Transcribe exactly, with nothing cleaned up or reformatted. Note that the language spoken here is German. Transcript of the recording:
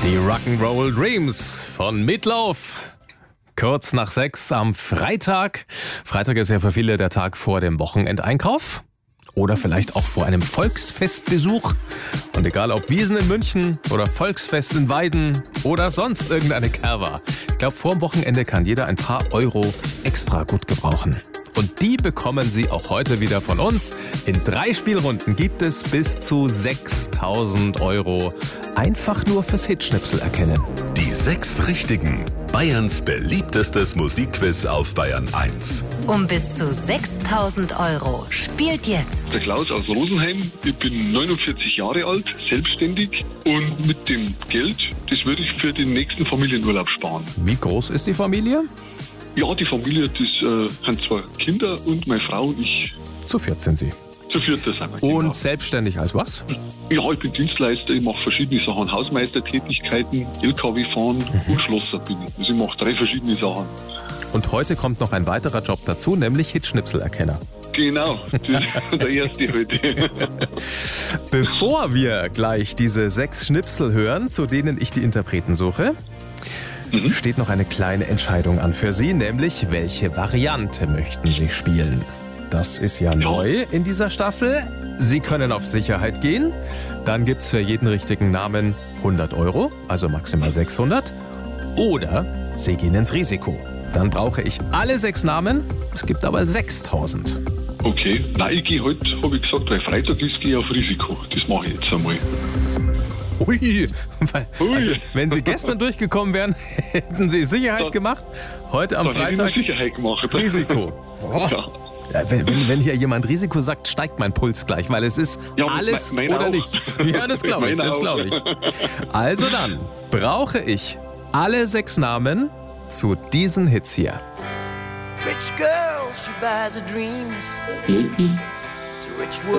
Die Rock'n'Roll Dreams von Meatloaf. Kurz nach sechs am Freitag. Freitag ist ja für viele der Tag vor dem Wochenendeinkauf. Oder vielleicht auch vor einem Volksfestbesuch. Und egal ob Wiesn in München oder Volksfest in Weiden oder sonst irgendeine Kerwa. Ich glaube, vor dem Wochenende kann jeder ein paar Euro extra gut gebrauchen. Und die bekommen Sie auch heute wieder von uns. In drei Spielrunden gibt es bis zu sechstausend Euro. Einfach nur fürs Hitschnipsel erkennen. Die sechs Richtigen. Bayerns beliebtestes Musikquiz auf Bayern eins. Um bis zu sechstausend Euro. Spielt jetzt. Der Klaus aus Rosenheim. Ich bin neunundvierzig Jahre alt, selbstständig. Und mit dem Geld, das würde ich für den nächsten Familienurlaub sparen. Wie groß ist die Familie? Ja, die Familie, das äh, sind zwei Kinder und meine Frau und ich. Zu viert sind Sie. Zu viert sind wir. Und genau. selbstständig als was? Ja, ich bin Dienstleister, ich mache verschiedene Sachen. Hausmeistertätigkeiten, L K W fahren mhm. und Schlosser bin ich. Also ich mache drei verschiedene Sachen. Und heute kommt noch ein weiterer Job dazu, nämlich Hitschnipselerkenner. Genau, das ist der erste heute. Bevor wir gleich diese sechs Schnipsel hören, zu denen ich die Interpreten suche, mhm. steht noch eine kleine Entscheidung an für Sie, nämlich welche Variante möchten Sie spielen? Das ist ja, ja neu in dieser Staffel. Sie können auf Sicherheit gehen. Dann gibt es für jeden richtigen Namen hundert Euro, also maximal sechshundert. Oder Sie gehen ins Risiko. Dann brauche ich alle sechs Namen. Es gibt aber sechstausend. Okay, nein, ich gehe heute, habe ich gesagt, weil Freitag ist, gehe ich auf Risiko. Das mache ich jetzt einmal. Ui, also wenn Sie gestern durchgekommen wären, hätten Sie Sicherheit dann, gemacht. Heute am Freitag Sicherheit gemacht. Risiko. Oh. Ja. Wenn, wenn, wenn hier jemand Risiko sagt, steigt mein Puls gleich, weil es ist ja, alles mein, oder auch. Nichts. Ja, das glaube ich, das glaube ich. Also dann brauche ich alle sechs Namen zu diesen Hits hier. Rich girl, she buys her dreams. Mhm. It's a rich world.